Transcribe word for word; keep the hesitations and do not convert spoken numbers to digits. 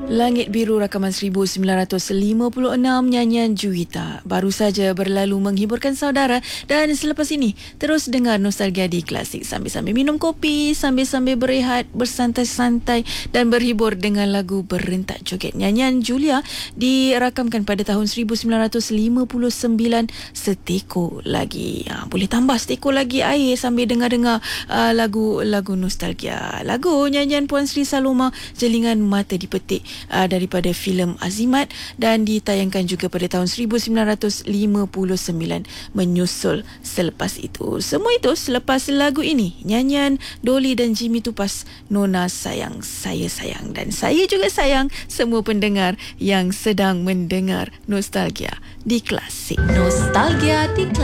Langit Biru rakaman seribu sembilan ratus lima puluh enam, nyanyian Juwita baru saja berlalu menghiburkan saudara, dan selepas ini terus dengar nostalgia di Klasik sambil-sambil minum kopi, sambil-sambil berehat, bersantai-santai dan berhibur dengan lagu Berentak Joget. Nyanyian Julia dirakamkan pada tahun seribu sembilan ratus lima puluh sembilan. Seteko lagi, ha, boleh tambah seteko lagi air sambil dengar-dengar uh, lagu-lagu nostalgia. Lagu nyanyian Puan Sri Saloma, Jelingan Mata Dipetik, Uh, daripada filem Azimat, dan ditayangkan juga pada tahun seribu sembilan ratus lima puluh sembilan. Menyusul selepas itu. Semua itu selepas lagu ini, nyanyian Dolly dan Jimmy Tupas, Nona Sayang Saya Sayang. Dan saya juga sayang semua pendengar yang sedang mendengar Nostalgia di Klasik. Nostalgia di Klasik.